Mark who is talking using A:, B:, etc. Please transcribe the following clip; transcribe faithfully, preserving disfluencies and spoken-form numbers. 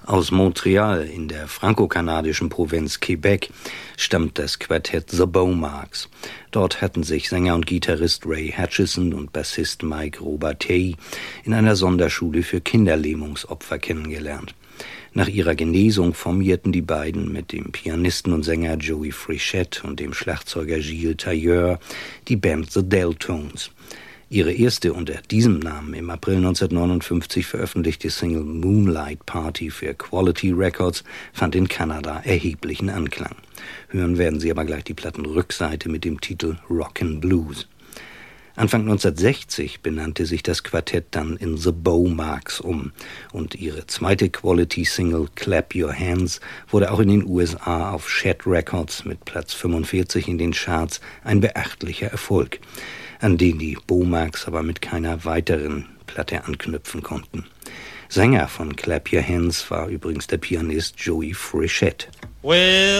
A: Aus Montreal in der franco-kanadischen Provinz Quebec stammt das Quartett The Beaumarks. Dort hatten sich Sänger und Gitarrist Ray Hutchison und Bassist Mike Robertet in einer Sonderschule für Kinderlähmungsopfer kennengelernt. Nach ihrer Genesung formierten die beiden mit dem Pianisten und Sänger Joey Frechette und dem Schlagzeuger Gilles Tailleur die Band The Deltones. Ihre erste unter diesem Namen im April neunzehnhundertneunundfünfzig veröffentlichte Single Moonlight Party für Quality Records fand in Kanada erheblichen Anklang. Hören werden Sie aber gleich die Plattenrückseite mit dem Titel Rockin' Blues. Anfang neunzehnhundertsechzig benannte sich das Quartett dann in The Beaumarks um und ihre zweite Quality-Single Clap Your Hands wurde auch in den U S A auf Shed Records mit Platz fünfundvierzig in den Charts ein beachtlicher Erfolg, an den die Beaumarks aber mit keiner weiteren Platte anknüpfen konnten. Sänger von Clap Your Hands war übrigens der Pianist Joey Frechette. Well